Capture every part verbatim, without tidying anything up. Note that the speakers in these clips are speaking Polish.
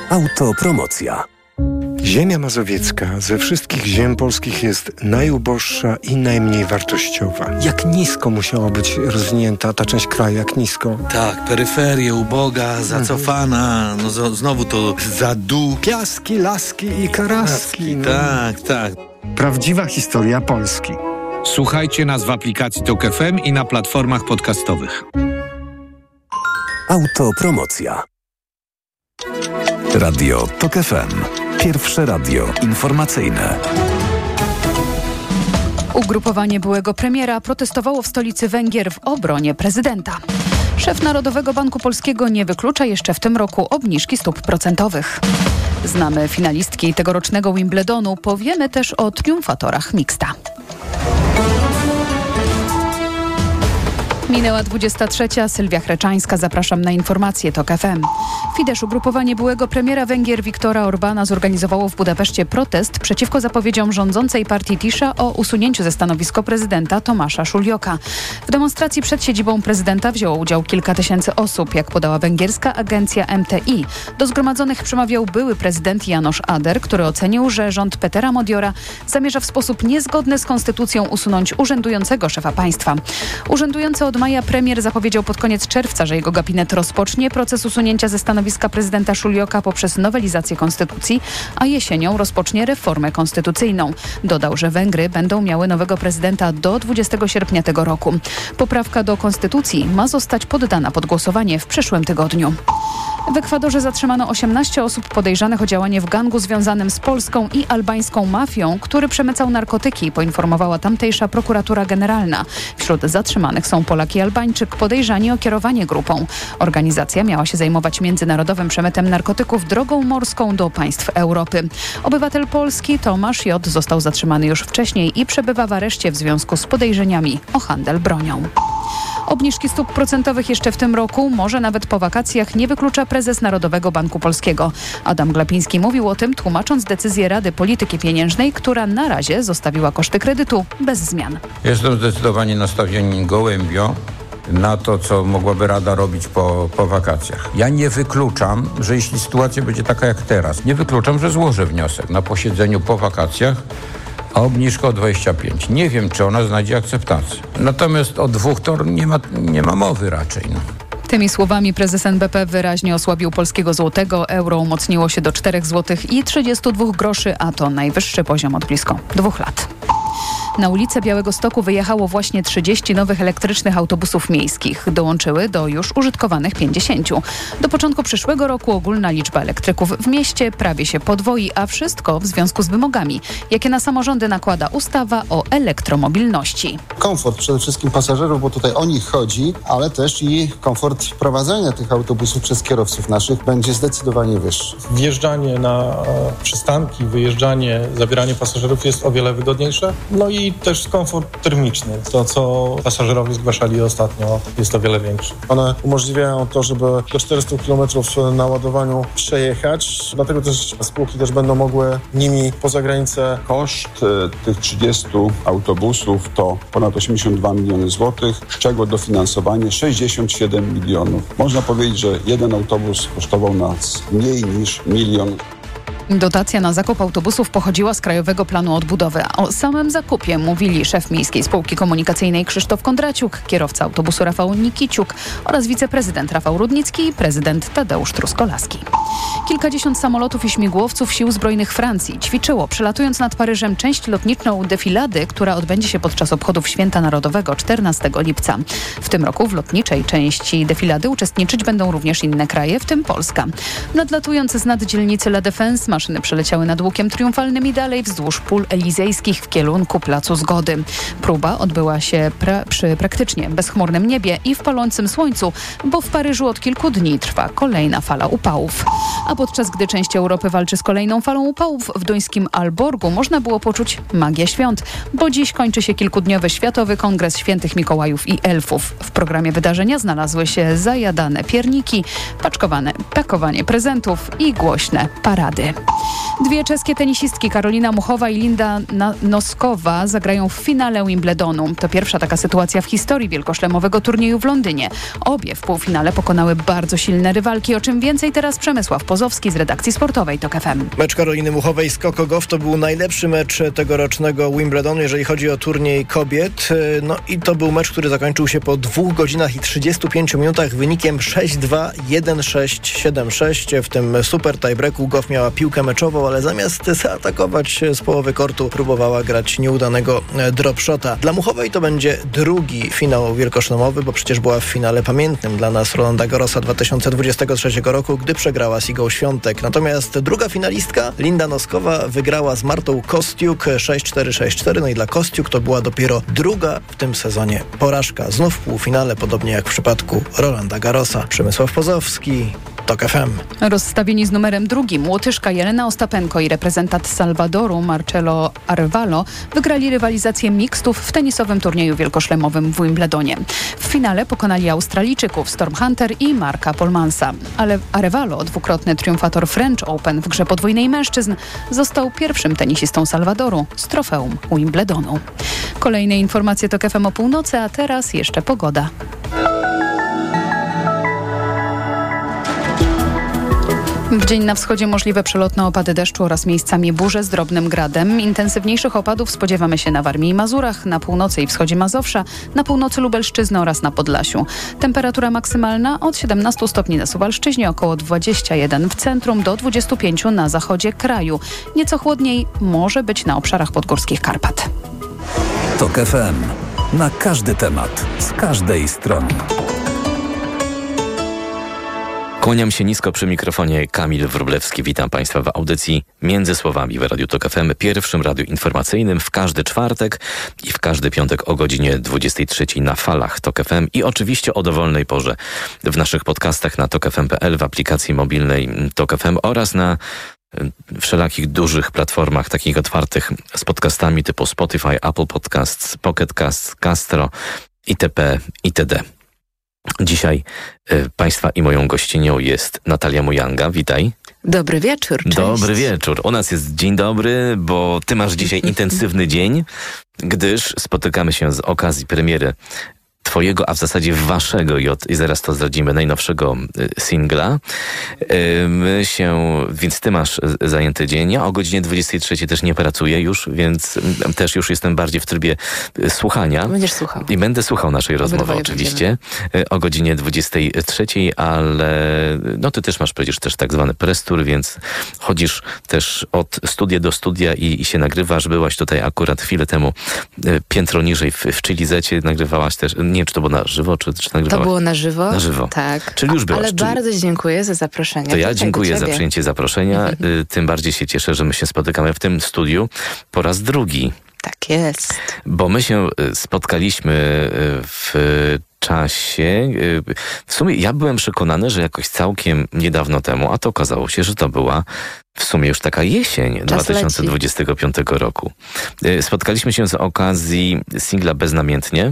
Autopromocja. Ziemia mazowiecka ze wszystkich ziem polskich jest najuboższa i najmniej wartościowa. Jak nisko musiała być rozwinięta ta część kraju, jak nisko? Tak, peryferia uboga, zacofana, no z- znowu to zadu... Piaski, laski i karaski. No. Tak, tak. Prawdziwa historia Polski. Słuchajcie nas w aplikacji Tok F M i na platformach podcastowych. Autopromocja. Radio Tok F M. Pierwsze radio informacyjne. Ugrupowanie byłego premiera protestowało w stolicy Węgier w obronie prezydenta. Szef Narodowego Banku Polskiego nie wyklucza jeszcze w tym roku obniżki stóp procentowych. Znamy finalistki tegorocznego Wimbledonu, powiemy też o triumfatorach mixta. Minęła dwudziesta trzecia. Sylwia Chreczańska. Zapraszam na informacje Tok F M. Fidesz, ugrupowanie byłego premiera Węgier Viktora Orbána, zorganizowało w Budapeszcie protest przeciwko zapowiedziom rządzącej partii Tisza o usunięciu ze stanowiska prezydenta Tomasza Szuljoka. W demonstracji przed siedzibą prezydenta wzięło udział kilka tysięcy osób. Jak podała węgierska agencja M T I, do zgromadzonych przemawiał były prezydent János Ader, który ocenił, że rząd Petera Modiora zamierza w sposób niezgodny z konstytucją usunąć urzędującego szefa państwa. Urzędujący od maja premier zapowiedział pod koniec czerwca, że jego gabinet rozpocznie proces usunięcia ze stanowiska prezydenta Szuljoka poprzez nowelizację konstytucji, a jesienią rozpocznie reformę konstytucyjną. Dodał, że Węgry będą miały nowego prezydenta do dwudziestego sierpnia tego roku. Poprawka do konstytucji ma zostać poddana pod głosowanie w przyszłym tygodniu. W Ekwadorze zatrzymano osiemnaście osób podejrzanych o działanie w gangu związanym z polską i albańską mafią, który przemycał narkotyki, poinformowała tamtejsza prokuratura generalna. Wśród zatrzymanych są Polak i Albańczyk podejrzani o kierowanie grupą. Organizacja miała się zajmować międzynarodowym przemytem narkotyków drogą morską do państw Europy. Obywatel Polski Tomasz J. został zatrzymany już wcześniej i przebywa w areszcie w związku z podejrzeniami o handel bronią. Obniżki stóp procentowych jeszcze w tym roku, może nawet po wakacjach, nie wyklucza prezes Narodowego Banku Polskiego. Adam Glapiński mówił o tym, tłumacząc decyzję Rady Polityki Pieniężnej, która na razie zostawiła koszty kredytu bez zmian. Jestem zdecydowanie nastawiony gołębio na to, co mogłaby Rada robić po, po wakacjach. Ja nie wykluczam, że jeśli sytuacja będzie taka jak teraz, nie wykluczam, że złożę wniosek na posiedzeniu po wakacjach a obniżka o dwadzieścia pięć. Nie wiem, czy ona znajdzie akceptację. Natomiast o dwóch to nie ma, nie ma mowy raczej. No. Tymi słowami prezes N B P wyraźnie osłabił polskiego złotego. Euro umocniło się do czterech złotych i trzydziestu dwóch groszy, a to najwyższy poziom od blisko dwóch lat. Na ulicę Białegostoku wyjechało właśnie trzydzieści nowych elektrycznych autobusów miejskich. Dołączyły do już użytkowanych pięćdziesięciu. Do początku przyszłego roku ogólna liczba elektryków w mieście prawie się podwoi, a wszystko w związku z wymogami, jakie na samorządy nakłada ustawa o elektromobilności. Komfort przede wszystkim pasażerów, bo tutaj o nich chodzi, ale też i komfort prowadzenia tych autobusów przez kierowców naszych będzie zdecydowanie wyższy. Wjeżdżanie na przystanki, wyjeżdżanie, zabieranie pasażerów jest o wiele wygodniejsze. No i też komfort termiczny. To, co pasażerowie zgłaszali ostatnio, jest o wiele większy. One umożliwiają to, żeby do czterystu kilometrów na ładowaniu przejechać. Dlatego też spółki też będą mogły nimi poza granicę. Koszt tych trzydziestu autobusów to ponad osiemdziesiąt dwa miliony złotych, z czego dofinansowanie sześćdziesiąt siedem milionów. Można powiedzieć, że jeden autobus kosztował nas mniej niż milion. Dotacja na zakup autobusów pochodziła z Krajowego Planu Odbudowy. O samym zakupie mówili szef Miejskiej Spółki Komunikacyjnej Krzysztof Kondraciuk, kierowca autobusu Rafał Nikiciuk oraz wiceprezydent Rafał Rudnicki i prezydent Tadeusz Truskolaski. Kilkadziesiąt samolotów i śmigłowców Sił Zbrojnych Francji ćwiczyło, przelatując nad Paryżem, część lotniczą defilady, która odbędzie się podczas obchodów Święta Narodowego czternastego lipca. W tym roku w lotniczej części defilady uczestniczyć będą również inne kraje, w tym Polska. Nadlatując z nad dzielnicy La Défense, maszyny przeleciały nad łukiem triumfalnym i dalej wzdłuż pól elizejskich w kierunku Placu Zgody. Próba odbyła się pra- przy praktycznie bezchmurnym niebie i w palącym słońcu, bo w Paryżu od kilku dni trwa kolejna fala upałów. A podczas gdy część Europy walczy z kolejną falą upałów, w duńskim Aalborgu można było poczuć magię świąt, bo dziś kończy się kilkudniowy Światowy Kongres Świętych Mikołajów i Elfów. W programie wydarzenia znalazły się zajadane pierniki, paczkowane pakowanie prezentów i głośne parady. Dwie czeskie tenisistki, Karolina Muchowa i Linda Noskowa, zagrają w finale Wimbledonu. To pierwsza taka sytuacja w historii wielkoszlemowego turnieju w Londynie. Obie w półfinale pokonały bardzo silne rywalki, o czym więcej teraz Przemysław Pozowski z redakcji sportowej TOK F M. Mecz Karoliny Muchowej z Coco Gauff to był najlepszy mecz tegorocznego Wimbledonu, jeżeli chodzi o turniej kobiet. No i to był mecz, który zakończył się po dwóch godzinach i trzydziestu pięciu minutach wynikiem sześć dwa, jeden sześć, siedem sześć. W tym super tiebreaku Gauff miała piłkę meczową, ale zamiast zaatakować z połowy kortu próbowała grać nieudanego dropshota. Dla Muchowej to będzie drugi finał wielkoszlemowy, bo przecież była w finale pamiętnym dla nas Rolanda Garrosa dwa tysiące dwudziestego trzeciego roku, gdy przegrała z Igą Świątek. Natomiast druga finalistka, Linda Noskowa, wygrała z Martą Kostiuk sześć cztery, sześć cztery. No i dla Kostiuk to była dopiero druga w tym sezonie porażka. Znów w półfinale, podobnie jak w przypadku Rolanda Garrosa. Przemysław Pozowski, TOK F M. Rozstawieni z numerem drugim Łotyszka Jelena Ostapenko i reprezentant Salwadoru Marcelo Arevalo wygrali rywalizację mixtów w tenisowym turnieju wielkoszlemowym w Wimbledonie. W finale pokonali Australijczyków Storm Hunter i Marka Polmansa. Ale Arevalo, dwukrotny triumfator French Open w grze podwójnej mężczyzn, został pierwszym tenisistą Salwadoru z trofeum Wimbledonu. Kolejne informacje TOK F M o północy, a teraz jeszcze pogoda. W dzień na wschodzie możliwe przelotne opady deszczu oraz miejscami burze z drobnym gradem. Intensywniejszych opadów spodziewamy się na Warmii i Mazurach, na północy i wschodzie Mazowsza, na północy Lubelszczyzny oraz na Podlasiu. Temperatura maksymalna od siedemnastu stopni na Suwalszczyźnie, około dwadzieścia jeden w centrum, do dwudziestu pięciu na zachodzie kraju. Nieco chłodniej może być na obszarach podgórskich Karpat. TOK F M. Na każdy temat, z każdej strony. Kłaniam się nisko przy mikrofonie, Kamil Wróblewski. Witam Państwa w audycji Między Słowami w Radiu TOK F M, pierwszym radiu informacyjnym w każdy czwartek i w każdy piątek o godzinie dwudziestej trzeciej na falach TOK F M i oczywiście o dowolnej porze w naszych podcastach na tok f m kropka p l, w aplikacji mobilnej TOK F M oraz na wszelakich dużych platformach takich otwartych z podcastami typu Spotify, Apple Podcasts, Pocket Casts, Castro itp. itd. Dzisiaj y, Państwa i moją gościnią jest Natalia Mujanga. Witaj. Dobry wieczór. Cześć. Dobry wieczór. U nas jest dzień dobry, bo ty masz dzisiaj intensywny dzień, gdyż spotykamy się z okazji premiery twojego, a w zasadzie waszego, i, od, i zaraz to zdradzimy, najnowszego y, singla. Y, my się, więc ty masz zajęty dzień. Ja o godzinie dwudziestej trzeciej też nie pracuję już, więc y, też już jestem bardziej w trybie y, słuchania. Będziesz słuchał. I będę słuchał naszej rozmowy Obydwoje oczywiście y, o godzinie dwudziestej trzeciej, ale no ty też masz przecież też tak zwany press tour, więc chodzisz też od studia do studia i, i się nagrywasz. Byłaś tutaj akurat chwilę temu y, piętro niżej w, w Chilizecie, nagrywałaś też. Nie wiem, czy to było na żywo, czy, czy nagrywałaś? To było na żywo. Na żywo. Tak. Czyli już byłaś. Ale czyli... bardzo dziękuję za zaproszenie. To ja dziękuję za przyjęcie zaproszenia. y, tym bardziej się cieszę, że my się spotykamy w tym studiu po raz drugi. Tak jest. Bo my się spotkaliśmy w czasie... W sumie ja byłem przekonany, że jakoś całkiem niedawno temu, a to okazało się, że to była w sumie już taka jesień Czas dwa tysiące dwudziestego piątego leci. roku. Spotkaliśmy się z okazji singla Beznamiętnie.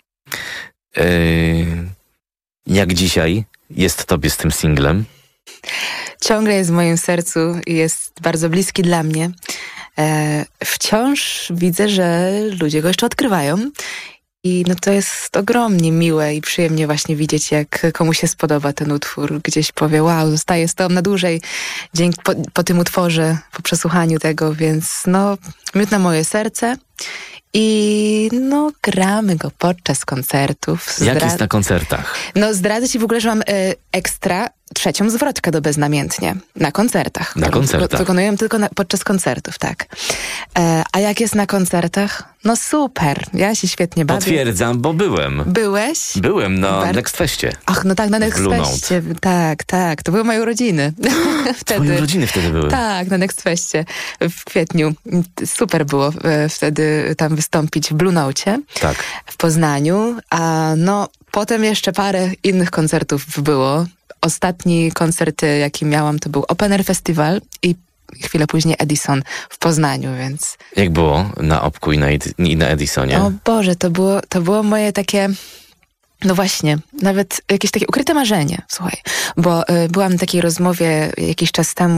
Jak dzisiaj jest tobie z tym singlem? Ciągle jest w moim sercu i jest bardzo bliski dla mnie. E, wciąż widzę, że ludzie go jeszcze odkrywają. I no to jest ogromnie miłe i przyjemnie właśnie widzieć, jak komuś się spodoba ten utwór. Gdzieś powie, wow, zostaje z tobą na dłużej dzięki, po, po tym utworze, po przesłuchaniu tego, więc no, miód na moje serce. I no, gramy go podczas koncertów. Zdra... Jak jest na koncertach? No, zdradzę ci w ogóle, że mam y, ekstra trzecią zwrotkę do Beznamiętnie na koncertach. Na koncertach. Wykonuję tylko na, podczas koncertów, tak. E, a jak jest na koncertach? No super, ja się świetnie bawię. Potwierdzam, bo byłem. Byłeś? Byłem na Bar... Next Festie. Ach, no tak, na Next Festie. Tak, tak, to były moje urodziny. wtedy. Twoje urodziny wtedy były? Tak, na Next Festie w kwietniu. Super było e, wtedy tam wystąpić w Blue Note. Tak. W Poznaniu, a no potem jeszcze parę innych koncertów było. Ostatni koncert, jaki miałam, to był Open Air Festival i chwilę później Edison w Poznaniu, więc... Jak było na Opku i na, i na Edisonie? O Boże, to było, to było moje takie... No właśnie, nawet jakieś takie ukryte marzenie, słuchaj, bo y, byłam na takiej rozmowie jakiś czas temu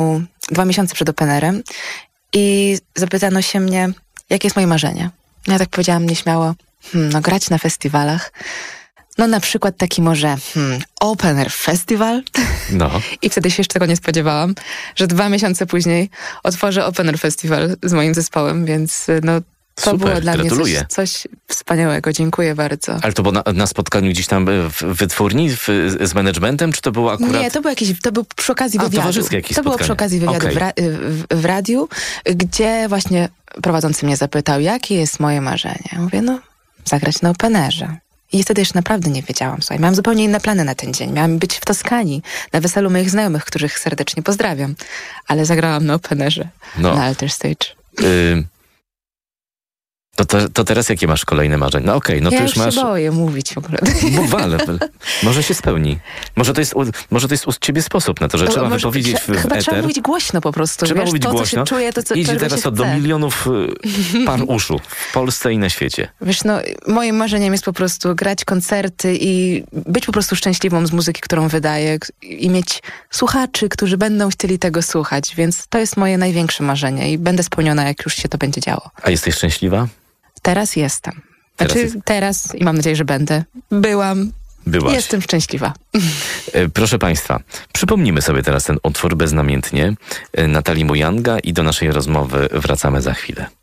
dwa miesiące przed openerem i zapytano się mnie, jakie jest moje marzenie. Ja tak powiedziałam nieśmiało, hmm, no grać na festiwalach. No na przykład taki może hmm, Open Air Festival. No. I wtedy się jeszcze tego nie spodziewałam, że dwa miesiące później otworzę Open Air Festival z moim zespołem, więc no to Super, było dla gratuluję. mnie coś, coś wspaniałego. Dziękuję bardzo. Ale to było na, na spotkaniu gdzieś tam w wytwórni w, z managementem, czy to było akurat... Nie, to był jakiś, to był przy okazji A, wywiadu. towarzyskie jakieś To było spotkanie. przy okazji wywiadu Okej. w, ra, w, w radiu, gdzie właśnie prowadzący mnie zapytał, jakie jest moje marzenie. Ja mówię, no zagrać na openerze. I wtedy jeszcze naprawdę nie wiedziałam. Słuchaj, miałam zupełnie inne plany na ten dzień. Miałam być w Toskanii, na weselu moich znajomych, których serdecznie pozdrawiam. Ale zagrałam na openerze, No. na Alter Stage. Y... To, to, to teraz jakie masz kolejne marzenia? No okej, no ja to już już masz... się boję mówić w ogóle. Bywale. Może się spełni. Może to jest u, może to jest u ciebie sposób na to, że To trzeba może- wypowiedzieć w, w Chyba eter. trzeba mówić głośno po prostu. Trzeba wiesz, mówić to, głośno. co się czuje, to co Idzie czego teraz się to do chce. milionów y, par uszu w Polsce i na świecie. Wiesz, no, moim marzeniem jest po prostu grać koncerty i być po prostu szczęśliwą z muzyki, którą wydaję k- i mieć słuchaczy, którzy będą chcieli tego słuchać, więc to jest moje największe marzenie i będę spełniona, jak już się to będzie działo. A jesteś szczęśliwa? Teraz jestem. Teraz Znaczy, jest- teraz i mam nadzieję, że będę. Byłam. Byłaś. Jestem szczęśliwa. E, Proszę Państwa, przypomnimy sobie teraz ten utwór beznamiętnie e, Natalii Mujanga i do naszej rozmowy wracamy za chwilę.